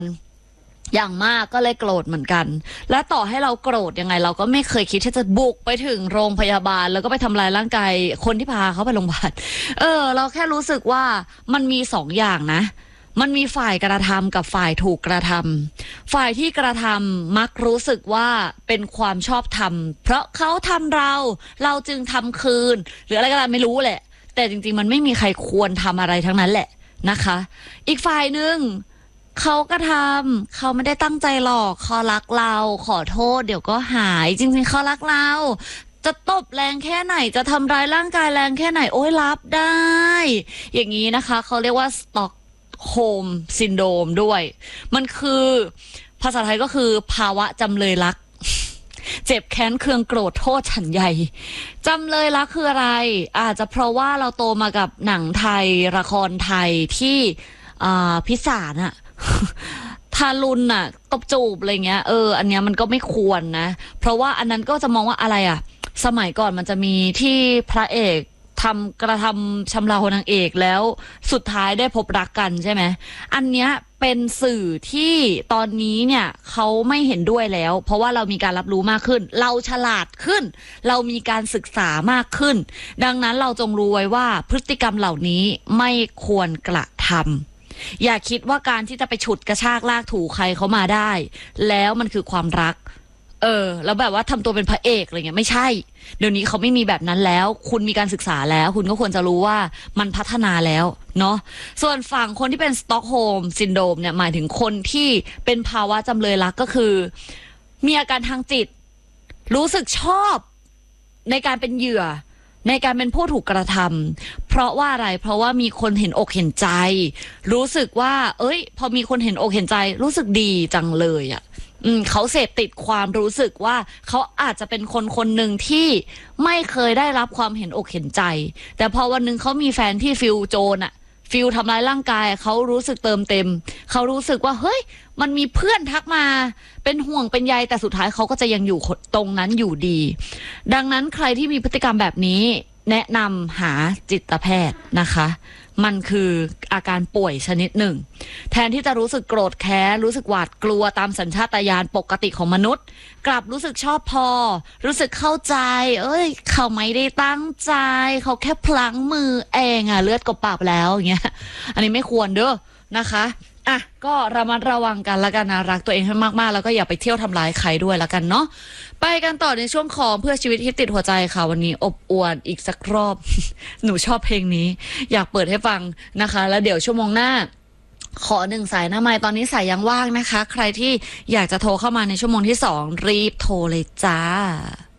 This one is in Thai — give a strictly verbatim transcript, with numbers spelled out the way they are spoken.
อย่างมากก็เลยโกรธเหมือนกันและต่อให้เราโกรธยังไงเราก็ไม่เคยคิดที่จะบุกไปถึงโรงพยาบาลแล้วก็ไปทำลายร่างกายคนที่พาเขาไปโรงพยาบาลเออเราแค่รู้สึกว่ามันมีสองอย่างนะมันมีฝ่ายกระทำกับฝ่ายถูกกระทำฝ่ายที่กระทำมักรู้สึกว่าเป็นความชอบธรรมเพราะเขาทำเราเราจึงทำคืนหรืออะไรก็ตามไม่รู้แหละแต่จริงๆมันไม่มีใครควรทำอะไรทั้งนั้นแหละนะคะอีกฝ่ายหนึ่งเขาก็ทำเขาไม่ได้ตั้งใจหรอกเขารักเราขอโทษเดี๋ยวก็หายจริงๆเขารักเราจะตบแรงแค่ไหนจะทำร้ายร่างกายแรงแค่ไหนโอ้ยรับได้อย่างนี้นะคะเขาเรียกว่าสต็อกโฮมซินโดรมด้วยมันคือภาษาไทยก็คือภาวะจำเลยรักเจ็บแค้นเคืองโกรธโทษฉันใหญ่จำเลยรักคืออะไรอาจจะเพราะว่าเราโตมากับหนังไทยละครไทยที่อ่าพิสารอะทารุณน่ะตบจูบอะไรเงี้ยเอออันเนี้ยมันก็ไม่ควรนะเพราะว่าอันนั้นก็จะมองว่าอะไรอะสมัยก่อนมันจะมีที่พระเอกทำกระทำชำเรานางเอกแล้วสุดท้ายได้พบรักกันใช่ไหมอันเนี้ยเป็นสื่อที่ตอนนี้เนี่ยเขาไม่เห็นด้วยแล้วเพราะว่าเรามีการรับรู้มากขึ้นเราฉลาดขึ้นเรามีการศึกษามากขึ้นดังนั้นเราจงรู้ไว้ว่าพฤติกรรมเหล่านี้ไม่ควรกระทำอย่าคิดว่าการที่จะไปฉุดกระชากลากถูใครเขามาได้แล้วมันคือความรักเออแล้วแบบว่าทำตัวเป็นพระเอกอะไรเงี้ยไม่ใช่เดี๋ยวนี้เขาไม่มีแบบนั้นแล้วคุณมีการศึกษาแล้วคุณก็ควรจะรู้ว่ามันพัฒนาแล้วเนาะส่วนฝั่งคนที่เป็นสต็อกโฮล์มซินโดรมเนี่ยหมายถึงคนที่เป็นภาวะจำเลยรักก็คือมีอาการทางจิตรู้สึกชอบในการเป็นเหยื่อในการเป็นผู้ถูกกระทำเพราะว่าอะไรเพราะว่ามีคนเห็นอกเห็นใจรู้สึกว่าเอ้ยพอมีคนเห็นอกเห็นใจรู้สึกดีจังเลยอ่ะอืมเขาเสพติดความรู้สึกว่าเขาอาจจะเป็นคนคนหนึ่งที่ไม่เคยได้รับความเห็นอกเห็นใจแต่พอวันหนึ่งเขามีแฟนที่ฟิลโจรอ่ะฟิลทำร้ายร่างกายเขารู้สึกเติมเต็มเขารู้สึกว่าเฮ้ยมันมีเพื่อนทักมาเป็นห่วงเป็นใยแต่สุดท้ายเขาก็จะยังอยู่ตรงนั้นอยู่ดีดังนั้นใครที่มีพฤติกรรมแบบนี้แนะนำหาจิตแพทย์นะคะมันคืออาการป่วยชนิดหนึ่งแทนที่จะรู้สึกโกรธแค้นรู้สึกหวาดกลัวตามสัญชาตญาณปกติของมนุษย์กลับรู้สึกชอบพอรู้สึกเข้าใจเอ้ยเขาไม่ได้ตั้งใจเขาแค่พลั้งมือเองอะเลือดกบปากแล้วอย่างเงี้ยอันนี้ไม่ควรเด้อนะคะอ่ะก็ระมัดระวังกันละกันนะรักตัวเองให้มากๆแล้วก็อย่าไปเที่ยวทำร้ายใครด้วยละกันเนาะไปกันต่อในช่วงของเพื่อชีวิตที่ติดหัวใจค่ะวันนี้อบอวลอีกสักรอบ หนูชอบเพลงนี้อยากเปิดให้ฟังนะคะแล้วเดี๋ยวชั่วโมงหน้าขอหนึ่งสายหน้าไมค์ตอนนี้สายยังว่างนะคะใครที่อยากจะโทรเข้ามาในชั่วโมงที่สองรีบโทรเลยจ้า